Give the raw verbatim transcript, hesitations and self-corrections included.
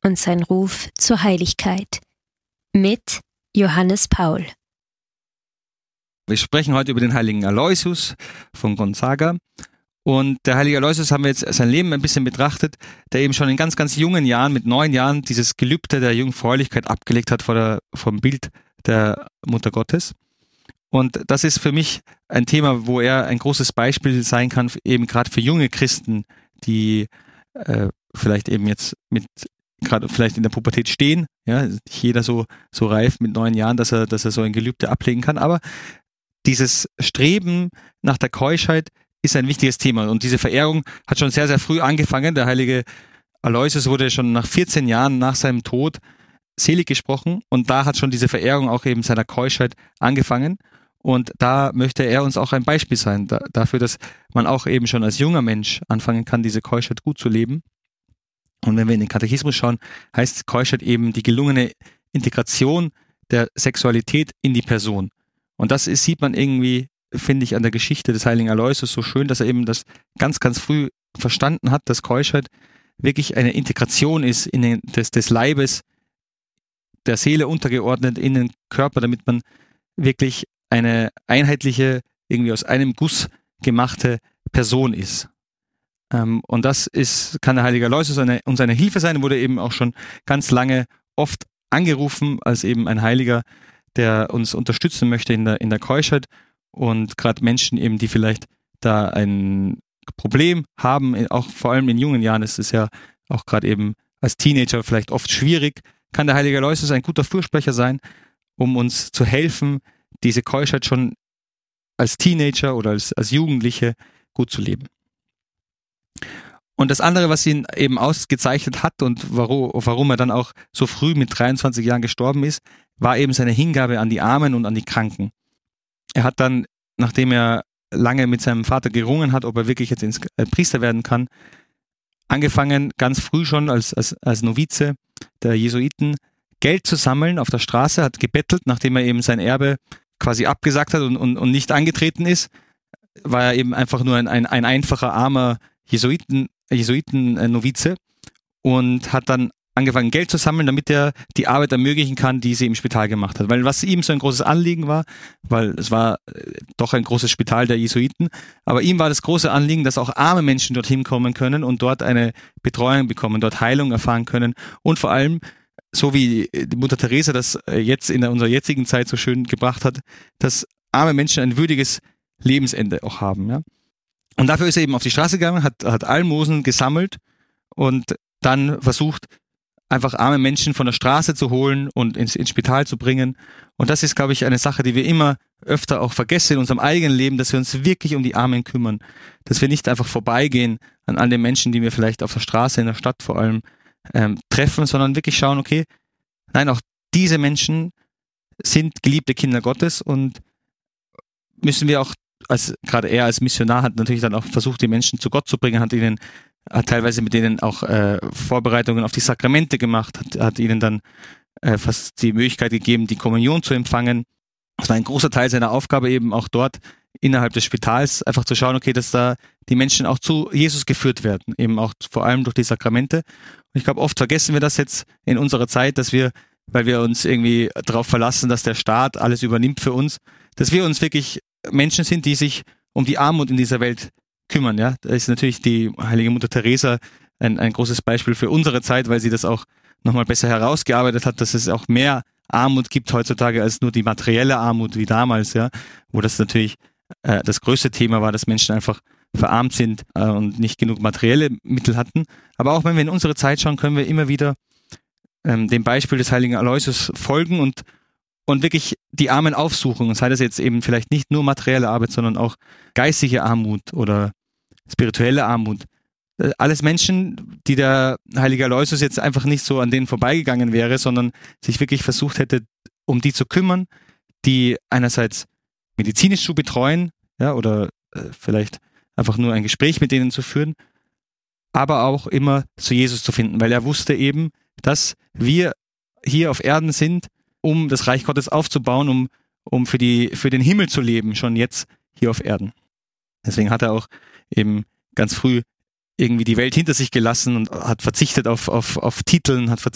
und sein Ruf zur Heiligkeit. Mit Johannes Paul. Wir sprechen heute über den heiligen Aloysius von Gonzaga. Und der heilige Aloysius haben wir jetzt sein Leben ein bisschen betrachtet, der eben schon in ganz, ganz jungen Jahren, mit neun Jahren, dieses Gelübde der Jungfräulichkeit abgelegt hat vor der, vom Bild der Mutter Gottes. Und das ist für mich ein Thema, wo er ein großes Beispiel sein kann, eben gerade für junge Christen, die äh, vielleicht eben jetzt mit gerade vielleicht in der Pubertät stehen, ja, nicht jeder so so reif mit neun Jahren, dass er dass er so ein Gelübde ablegen kann, aber dieses Streben nach der Keuschheit ist ein wichtiges Thema und diese Verehrung hat schon sehr sehr früh angefangen. Der heilige Aloysius wurde schon nach vierzehn Jahren nach seinem Tod selig gesprochen und da hat schon diese Verehrung auch eben seiner Keuschheit angefangen. Und da möchte er uns auch ein Beispiel sein, da, dafür, dass man auch eben schon als junger Mensch anfangen kann, diese Keuschheit gut zu leben. Und wenn wir in den Katechismus schauen, heißt Keuschheit eben die gelungene Integration der Sexualität in die Person. Und das ist, sieht man irgendwie, finde ich, an der Geschichte des heiligen Aloysius so schön, dass er eben das ganz, ganz früh verstanden hat, dass Keuschheit wirklich eine Integration ist in den, des, des Leibes, der Seele untergeordnet in den Körper, damit man wirklich eine einheitliche, irgendwie aus einem Guss gemachte Person ist. Ähm, und das ist, kann der heilige Aloysius eine, uns eine Hilfe sein, wurde eben auch schon ganz lange oft angerufen als eben ein Heiliger, der uns unterstützen möchte in der, in der Keuschheit. Und gerade Menschen eben, die vielleicht da ein Problem haben, auch vor allem in jungen Jahren, ist es ja auch gerade eben als Teenager vielleicht oft schwierig, kann der heilige Aloysius ein guter Fürsprecher sein, um uns zu helfen, diese Keuschheit schon als Teenager oder als, als Jugendliche gut zu leben. Und das andere, was ihn eben ausgezeichnet hat und warum, warum er dann auch so früh mit dreiundzwanzig Jahren gestorben ist, war eben seine Hingabe an die Armen und an die Kranken. Er hat dann, nachdem er lange mit seinem Vater gerungen hat, ob er wirklich jetzt ins äh, Priester werden kann, angefangen, ganz früh schon als, als, als Novize der Jesuiten, Geld zu sammeln auf der Straße, hat gebettelt, nachdem er eben sein Erbe quasi abgesagt hat und, und, und nicht angetreten ist, war er eben einfach nur ein, ein, ein einfacher, armer Jesuiten, Jesuiten-Novize und hat dann angefangen, Geld zu sammeln, damit er die Arbeit ermöglichen kann, die sie im Spital gemacht hat. Weil was ihm so ein großes Anliegen war, weil es war doch ein großes Spital der Jesuiten, aber ihm war das große Anliegen, dass auch arme Menschen dorthin kommen können und dort eine Betreuung bekommen, dort Heilung erfahren können und vor allem, so wie die Mutter Teresa das jetzt in unserer jetzigen Zeit so schön gebracht hat, dass arme Menschen ein würdiges Lebensende auch haben. Ja? Und dafür ist er eben auf die Straße gegangen, hat, hat Almosen gesammelt und dann versucht, einfach arme Menschen von der Straße zu holen und ins, ins Spital zu bringen. Und das ist, glaube ich, eine Sache, die wir immer öfter auch vergessen in unserem eigenen Leben, dass wir uns wirklich um die Armen kümmern. Dass wir nicht einfach vorbeigehen an all den Menschen, die wir vielleicht auf der Straße, in der Stadt vor allem ähm, treffen, sondern wirklich schauen, okay, nein, auch diese Menschen sind geliebte Kinder Gottes und müssen wir auch, als gerade er als Missionar hat natürlich dann auch versucht, die Menschen zu Gott zu bringen, hat ihnen hat teilweise mit denen auch äh, Vorbereitungen auf die Sakramente gemacht, hat, hat ihnen dann äh, fast die Möglichkeit gegeben, die Kommunion zu empfangen. Das war ein großer Teil seiner Aufgabe eben auch dort innerhalb des Spitals, einfach zu schauen, okay, dass da die Menschen auch zu Jesus geführt werden, eben auch vor allem durch die Sakramente. Und ich glaube, oft vergessen wir das jetzt in unserer Zeit, dass wir, weil wir uns irgendwie darauf verlassen, dass der Staat alles übernimmt für uns, dass wir uns wirklich Menschen sind, die sich um die Armut in dieser Welt kümmern. Ja, da ist natürlich die heilige Mutter Teresa ein, ein großes Beispiel für unsere Zeit, weil sie das auch nochmal besser herausgearbeitet hat, dass es auch mehr Armut gibt heutzutage als nur die materielle Armut wie damals, ja, wo das natürlich äh, das größte Thema war, dass Menschen einfach verarmt sind äh, und nicht genug materielle Mittel hatten. Aber auch wenn wir in unsere Zeit schauen, können wir immer wieder ähm, dem Beispiel des heiligen Aloysius folgen und und wirklich die Armen aufsuchen. Und sei das jetzt eben vielleicht nicht nur materielle Arbeit, sondern auch geistige Armut oder spirituelle Armut. Alles Menschen, die der heilige Aloysius jetzt einfach nicht so an denen vorbeigegangen wäre, sondern sich wirklich versucht hätte, um die zu kümmern, die einerseits medizinisch zu betreuen, ja, oder äh, vielleicht einfach nur ein Gespräch mit denen zu führen, aber auch immer zu Jesus zu finden, weil er wusste eben, dass wir hier auf Erden sind, um das Reich Gottes aufzubauen, um, um für, die, für den Himmel zu leben, schon jetzt hier auf Erden. Deswegen hat er auch eben ganz früh irgendwie die Welt hinter sich gelassen und hat verzichtet auf, auf, auf Titeln, hat